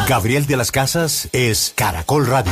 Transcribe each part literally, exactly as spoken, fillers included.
Gabriel de las Casas es Caracol Radio.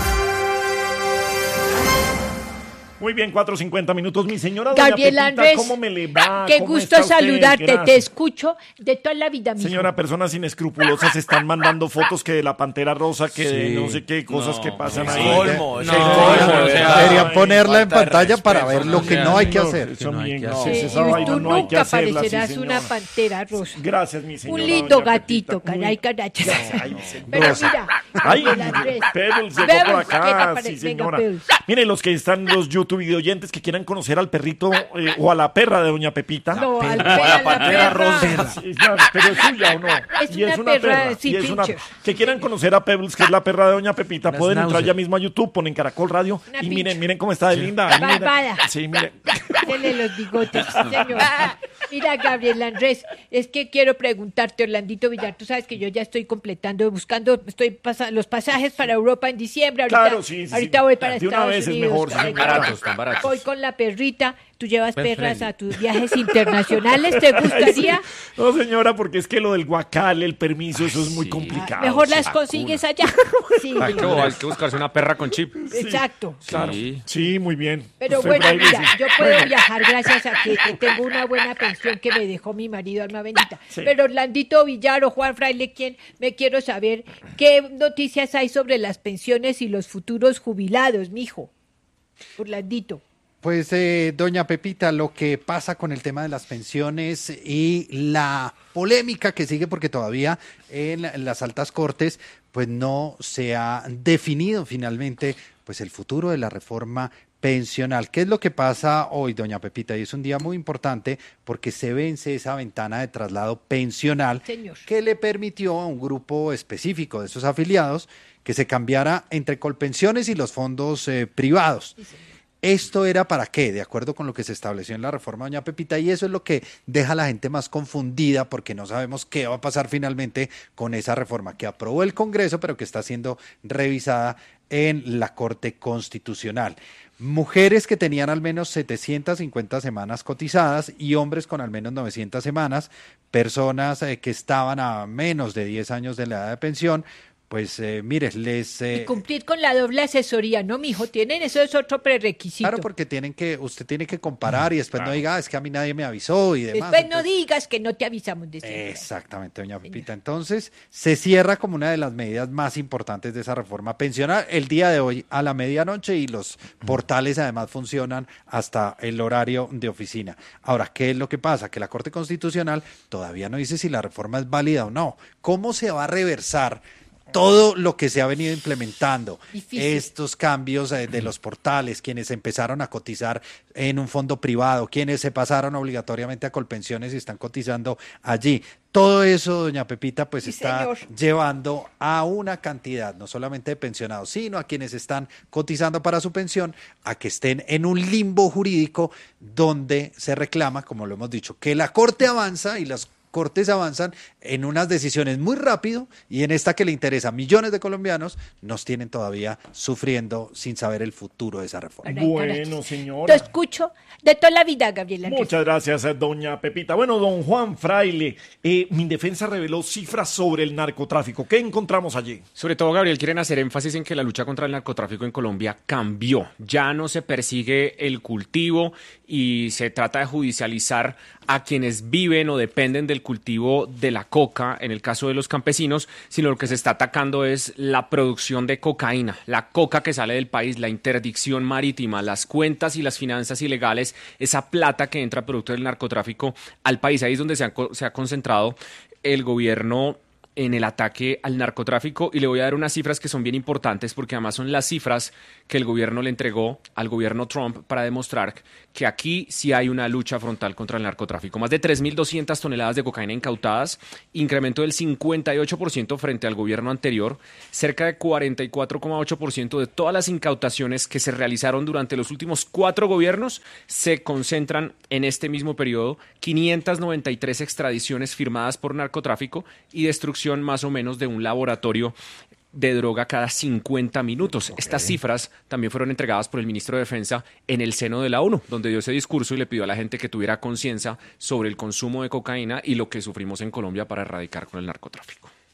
Muy bien, cuatro cincuenta minutos. Mi señora Gabriel doña Pepita, Andrés, ¿cómo me le va? qué ¿Cómo gusto está usted? saludarte, Gracias. te escucho de toda la vida, mijo. Señora, personas inescrupulosas están mandando fotos que de la Pantera Rosa, que de no sé qué cosas No, que pasan es ahí. colmo, De- es de- colmo, de- o de- sea, Deberían ay, ponerla en falta de pantalla para respeto, ver lo que no no hay que no, hacer. eso no hay bien, que no, hacer. Sí, esa y vaina tú no hay que nunca hacerla, sí, parecerás señora. una pantera rosa. Gracias, mi señora. Un lindo doña gatito, Pepita. caray, Muy- carachas. Ay, señora. Pero mira, Ay, Gabriel Andrés, Pebbles llegó Pebbles, por ¿qué te acá, parece? sí, Venga, señora. Pebbles. Miren, los que están, los YouTube videoyentes que quieran conocer al perrito eh, o a la perra de doña Pepita. No, al la perra, la pantera perra. rosa. Sí, claro, pero es suya o no. Es una perra, sí, y es una- pincher. que quieran conocer a Pebbles, que es la perra de doña Pepita, Una pueden entrar schnauzer. ya mismo a YouTube, ponen Caracol Radio Una y pincher. miren, miren cómo está de linda. ahí, miren. Barbada. Sí, miren. Dele los bigotes, señor. Mira, Gabriel Andrés, es que quiero preguntarte, Orlandito Villar, tú sabes que yo ya estoy completando, buscando, estoy pasa, los pasajes para Europa en diciembre. Ahorita, Claro, sí, sí, ahorita sí. voy para De una Estados vez es Unidos. mejor, sí, Ay, señora. Baratos, tan baratos. Voy con la perrita, tú llevas Pet perras friendly. a tus viajes internacionales, ¿te gustaría? No, señora, porque es que lo del guacal, el permiso, eso es muy sí. complicado. Mejor sí. las consigues allá. Sí, Hay que, hay que buscarse una perra con chip. exacto. Claro. Sí. Sí, muy bien. Pero Usted, bueno, Fraile, mira, sí. yo puedo Bueno, viajar gracias a que tengo una buena pensión que me dejó mi marido, alma bendita. Sí. Pero Orlandito Villar o Juan Fraile, ¿quién? Me quiero saber qué noticias hay sobre las pensiones y los futuros jubilados, mijo. Orlandito. Pues, eh, doña Pepita, lo que pasa con el tema de las pensiones y la polémica que sigue, porque todavía en las altas cortes, pues no se ha definido finalmente, pues el futuro de la reforma pensional. ¿Qué es lo que pasa hoy, doña Pepita? Y es un día muy importante porque se vence esa ventana de traslado pensional Señor. que le permitió a un grupo específico de esos afiliados que se cambiara entre Colpensiones y los fondos eh, privados. ¿Esto era para qué? De acuerdo con lo que se estableció en la reforma, doña Pepita, y eso es lo que deja a la gente más confundida porque no sabemos qué va a pasar finalmente con esa reforma que aprobó el Congreso, pero que está siendo revisada en la Corte Constitucional. Mujeres que tenían al menos setecientas cincuenta semanas cotizadas y hombres con al menos novecientas semanas, personas eh, que estaban a menos de diez años de la edad de pensión, pues eh, mire, les... eh, Y cumplir con la doble asesoría, ¿no, mijo? Tienen, eso es otro prerequisito. Claro, porque tienen que, usted tiene que comparar y después no diga, "Ah, es que a mí nadie me avisó y demás". Después no Entonces, digas que no te avisamos de eso. exactamente, doña Pepita. Entonces, se cierra como una de las medidas más importantes de esa reforma pensional el día de hoy a la medianoche y los portales además funcionan hasta el horario de oficina. Ahora, ¿qué es lo que pasa? Que la Corte Constitucional todavía no dice si la reforma es válida o no. ¿Cómo se va a reversar todo lo que se ha venido implementando, Difícil. estos cambios eh, de los portales, quienes empezaron a cotizar en un fondo privado, quienes se pasaron obligatoriamente a Colpensiones y están cotizando allí? Todo eso, doña Pepita, pues Sí, está señor. llevando a una cantidad, no solamente de pensionados, sino a quienes están cotizando para su pensión, a que estén en un limbo jurídico donde se reclama, como lo hemos dicho, que la Corte avanza y las Cortes avanzan en unas decisiones muy rápido y en esta que le interesa a millones de colombianos nos tienen todavía sufriendo sin saber el futuro de esa reforma. Caray, Bueno, caray. Te señora. escucho de toda la vida, Gabriela. Muchas gracias, eh, doña Pepita. Bueno, don Juan Fraile, eh, Mindefensa reveló cifras sobre el narcotráfico. ¿Qué encontramos allí? Sobre todo, Gabriel, quieren hacer énfasis en que la lucha contra el narcotráfico en Colombia cambió. Ya no se persigue el cultivo y se trata de judicializar a quienes viven o dependen del cultivo de la coca, en el caso de los campesinos, sino lo que se está atacando es la producción de cocaína, la coca que sale del país, la interdicción marítima, las cuentas y las finanzas ilegales, esa plata que entra producto del narcotráfico al país. Ahí es donde se ha, se ha concentrado el gobierno en el ataque al narcotráfico, y le voy a dar unas cifras que son bien importantes porque además son las cifras que el gobierno le entregó al gobierno Trump para demostrar que aquí sí hay una lucha frontal contra el narcotráfico. Más de tres mil doscientas toneladas de cocaína incautadas, incremento del cincuenta y ocho por ciento frente al gobierno anterior, cerca de cuarenta y cuatro coma ocho por ciento de todas las incautaciones que se realizaron durante los últimos cuatro gobiernos se concentran en este mismo periodo, quinientas noventa y tres extradiciones firmadas por narcotráfico y destrucción más o menos de un laboratorio de droga cada cincuenta minutos. Okay. Estas cifras también fueron entregadas por el ministro de Defensa en el seno de la ONU, donde dio ese discurso y le pidió a la gente que tuviera conciencia sobre el consumo de cocaína y lo que sufrimos en Colombia para erradicar con el narcotráfico.